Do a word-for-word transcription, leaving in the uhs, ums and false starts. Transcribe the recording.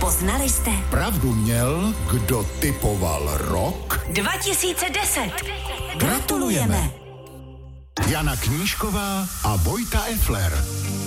Poznali jste? Pravdu měl, kdo typoval rok? dva tisíce deset. Gratulujeme. Jana Knížková a Vojta Effler.